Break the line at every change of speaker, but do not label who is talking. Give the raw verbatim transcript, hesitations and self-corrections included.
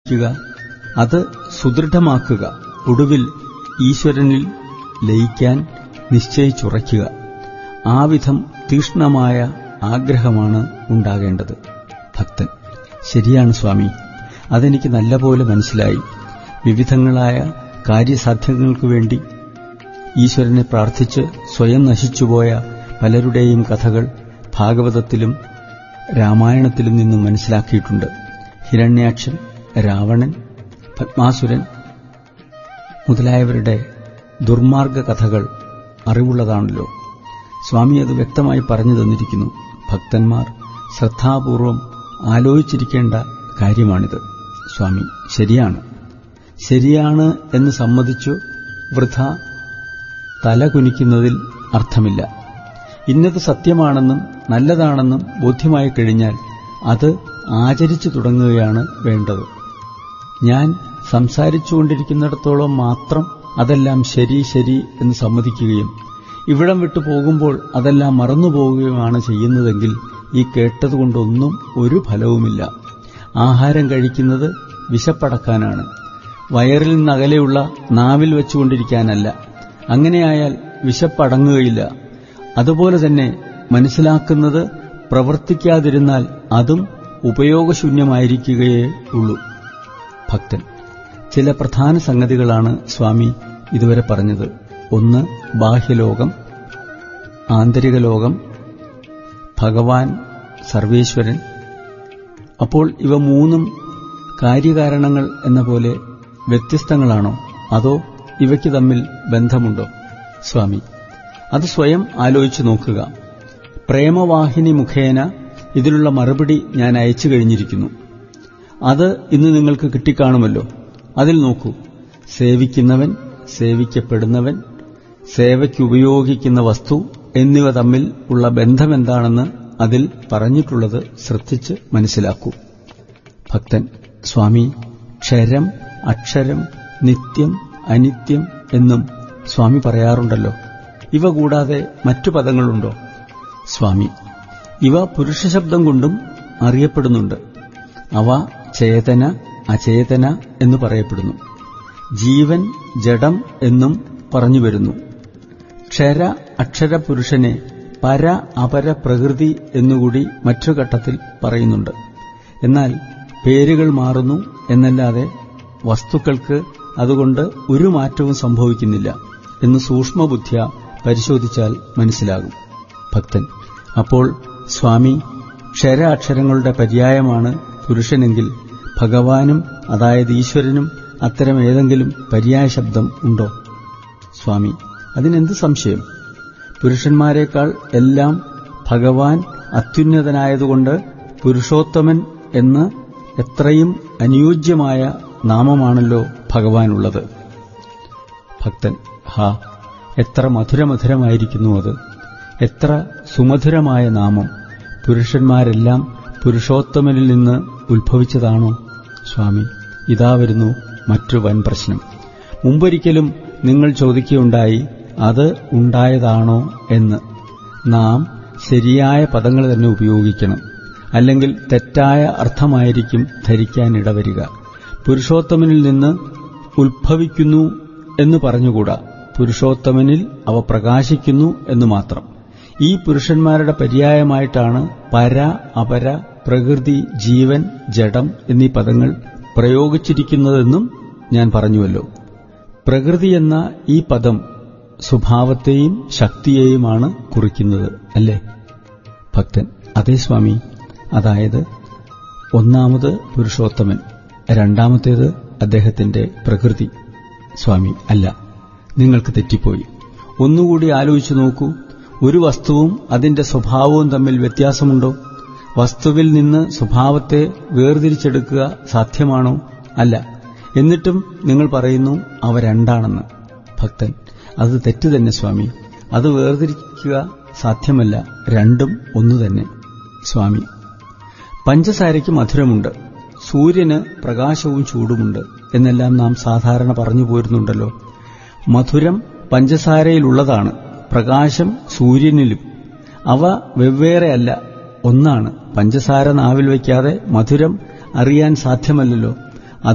ക്കുക, അത് സുദൃഢമാക്കുക, ഒടുവിൽ ഈശ്വരനിൽ ലയിക്കാൻ നിശ്ചയിച്ചുറയ്ക്കുക. ആ വിധം തീക്ഷ്ണമായ ആഗ്രഹമാണ് ഉണ്ടാകേണ്ടത്. ഭക്തൻ: ശരിയാണ് സ്വാമി, അതെനിക്ക് നല്ലപോലെ മനസ്സിലായി. വിവിധങ്ങളായ കാര്യസാധ്യങ്ങൾക്കു വേണ്ടി ഈശ്വരനെ പ്രാർത്ഥിച്ച് സ്വയം നശിച്ചുപോയ പലരുടെയും കഥകൾ ഭാഗവതത്തിലും രാമായണത്തിലും നിന്നും മനസ്സിലാക്കിയിട്ടുണ്ട്. ഹിരണ്യാക്ഷൻ, രാവണൻ, പത്മാസുരൻ മുതലായവരുടെ ദുർമാർഗ കഥകൾ അറിവുള്ളതാണല്ലോ. സ്വാമി അത് വ്യക്തമായി പറഞ്ഞു തന്നിരിക്കുന്നു. ഭക്തന്മാർ ശ്രദ്ധാപൂർവം ആലോചിച്ചിരിക്കേണ്ട കാര്യമാണിത്. സ്വാമി: ശരിയാണ്, ശരിയാണ് എന്ന് സമ്മതിച്ചു വൃഥ തലകുനിക്കുന്നതിൽ അർത്ഥമില്ല. ഇന്നത് സത്യമാണെന്നും നല്ലതാണെന്നും ബോധ്യമായി കഴിഞ്ഞാൽ അത് ആചരിച്ചു തുടങ്ങുകയാണ് വേണ്ടത്. ഞാൻ സംസാരിച്ചുകൊണ്ടിരിക്കുന്നിടത്തോളം മാത്രം അതെല്ലാം ശരി ശരി എന്ന് സമ്മതിക്കുകയും ഇവിടം വിട്ടു പോകുമ്പോൾ അതെല്ലാം മറന്നുപോവുകയുമാണ് ചെയ്യുന്നതെങ്കിൽ ഈ കേട്ടതുകൊണ്ടൊന്നും ഒരു ഫലവുമില്ല. ആഹാരം കഴിക്കുന്നത് വിശപ്പടക്കാനാണ്, വയറിൽ നിന്നകലെയുള്ള നാവിൽ വെച്ചുകൊണ്ടിരിക്കാനല്ല. അങ്ങനെയായാൽ വിശപ്പടങ്ങുകയില്ല. അതുപോലെ തന്നെ മനസ്സിലാക്കുന്നത് പ്രവർത്തിക്കാതിരുന്നാൽ അതും ഉപയോഗശൂന്യമായിരിക്കുകയേ ഉള്ളൂ. ഭക്തൻ: ചില പ്രധാന സംഗതികളാണ് സ്വാമി ഇതുവരെ പറഞ്ഞത്. ഒന്ന്, ബാഹ്യലോകം, ആന്തരിക ലോകം, ഭഗവാൻ, സർവേശ്വരൻ. അപ്പോൾ ഇവ മൂന്നും കാര്യകാരണങ്ങൾ എന്ന പോലെ വ്യത്യസ്തങ്ങളാണോ, അതോ ഇവയ്ക്ക് തമ്മിൽ ബന്ധമുണ്ടോ? സ്വാമി: അത് സ്വയം ആലോചിച്ചു നോക്കുക. പ്രേമവാഹിനി മുഖേന ഇതിലുള്ള മറുപടി ഞാൻ അയച്ചു കഴിഞ്ഞിരിക്കുന്നു. അത് ഇന്ന് നിങ്ങൾക്ക് കിട്ടിക്കാണുമല്ലോ. അതിൽ നോക്കൂ. സേവിക്കുന്നവൻ, സേവിക്കപ്പെടുന്നവൻ, സേവയ്ക്കുപയോഗിക്കുന്ന വസ്തു എന്നിവ തമ്മിൽ ഉള്ള ബന്ധമെന്താണെന്ന് അതിൽ പറഞ്ഞിട്ടുള്ളത് ശ്രദ്ധിച്ച് മനസ്സിലാക്കൂ. ഭക്തൻ: സ്വാമി, ക്ഷരം, അക്ഷരം, നിത്യം, അനിത്യം എന്നും സ്വാമി പറയാറുണ്ടല്ലോ. ഇവ കൂടാതെ മറ്റു പദങ്ങളുണ്ടോ? സ്വാമി: ഇവ പുരുഷശബ്ദം കൊണ്ടും അറിയപ്പെടുന്നുണ്ട്. അവ ചേതന, അചേതന എന്ന് പറയപ്പെടുന്നു. ജീവൻ, ജഡം എന്നും പറഞ്ഞുവരുന്നു. ക്ഷര അക്ഷര പുരുഷനെ പര അപര പ്രകൃതി എന്നുകൂടി മറ്റു ഘട്ടത്തിൽ പറയുന്നുണ്ട്. എന്നാൽ പേരുകൾ മാറുന്നു എന്നല്ലാതെ വസ്തുക്കൾക്ക് അതുകൊണ്ട് ഒരു മാറ്റവും സംഭവിക്കുന്നില്ല എന്ന് സൂക്ഷ്മബുദ്ധ്യ പരിശോധിച്ചാൽ മനസ്സിലാകും. ഭക്തൻ: അപ്പോൾ സ്വാമി, ക്ഷര അക്ഷരങ്ങളുടെ പര്യായമാണ് പുരുഷനെങ്കിൽ ഭഗവാനും അതായത് ഈശ്വരനും അത്തരം ഏതെങ്കിലും പര്യായ ശബ്ദം ഉണ്ടോ? സ്വാമി: അതിനെന്ത് സംശയം? പുരുഷന്മാരെക്കാൾ എല്ലാം ഭഗവാൻ അത്യുന്നതനായതുകൊണ്ട് പുരുഷോത്തമൻ എന്ന് എത്രയും അനുയോജ്യമായ നാമമാണല്ലോ ഭഗവാനുള്ളത്. ഭക്തൻ: ഹാ, എത്ര മധുരമധുരമായിരിക്കുന്നു അത്! എത്ര സുമധുരമായ നാമം! പുരുഷന്മാരെല്ലാം പുരുഷോത്തമനിൽ നിന്ന് ഉത്ഭവിച്ചതാണോ? സ്വാമി: ഇതാ വരുന്നു മറ്റു വൻ പ്രശ്നം. മുമ്പൊരിക്കലും നിങ്ങൾ ചോദിക്കുകയുണ്ടായി, അത് ഉണ്ടായതാണോ എന്ന്. നാം ശരിയായ പദങ്ങൾ തന്നെ ഉപയോഗിക്കണം, അല്ലെങ്കിൽ തെറ്റായ അർത്ഥമായിരിക്കും ധരിക്കാനിടവരിക. പുരുഷോത്തമനിൽ നിന്ന് ഉത്ഭവിക്കുന്നു എന്ന് പറഞ്ഞുകൂടാ, പുരുഷോത്തമനിൽ അവ പ്രകാശിക്കുന്നു എന്ന് മാത്രം. ഈ പുരുഷന്മാരുടെ പര്യായമായിട്ടാണ് പര, അപര, പ്രകൃതി, ജീവൻ, ജഡം എന്നീ പദങ്ങൾ പ്രയോഗിച്ചിരിക്കുന്നതെന്നും ഞാൻ പറഞ്ഞുവല്ലോ. പ്രകൃതി എന്ന ഈ പദം സ്വഭാവത്തെയും ശക്തിയെയുമാണ് കുറിക്കുന്നത്, അല്ലേ? ഭക്തൻ: അതേ സ്വാമി. അതായത് ഒന്നാമത് പുരുഷോത്തമൻ, രണ്ടാമത്തേത് അദ്ദേഹത്തിന്റെ പ്രകൃതി. സ്വാമി: അല്ല, നിങ്ങൾക്ക് തെറ്റിപ്പോയി. ഒന്നുകൂടി ആലോചിച്ചു നോക്കൂ. ഒരു വസ്തുവും അതിന്റെ സ്വഭാവവും തമ്മിൽ വ്യത്യാസമുണ്ടോ? വസ്തുവിൽ നിന്ന് സ്വഭാവത്തെ വേർതിരിച്ചെടുക്കുക സാധ്യമാണോ? അല്ല. എന്നിട്ടും നിങ്ങൾ പറയുന്നു അവ രണ്ടാണെന്ന്. ഭക്തൻ: അത് തെറ്റ് തന്നെ സ്വാമി. അത് വേർതിരിക്കുക സാധ്യമല്ല, രണ്ടും ഒന്നുതന്നെ. സ്വാമി: പഞ്ചസാരയ്ക്ക് മധുരമുണ്ട്, സൂര്യന് പ്രകാശവും ചൂടുമുണ്ട് എന്നെല്ലാം നാം സാധാരണ പറഞ്ഞു പോരുന്നുണ്ടല്ലോ. മധുരം പഞ്ചസാരയിലുള്ളതാണ്, പ്രകാശം സൂര്യനിലും. അവ വെവ്വേറെയല്ല, ഒന്നാണ്. പഞ്ചസാര നാവിൽ വയ്ക്കാതെ മധുരം അറിയാൻ സാധ്യമല്ലല്ലോ.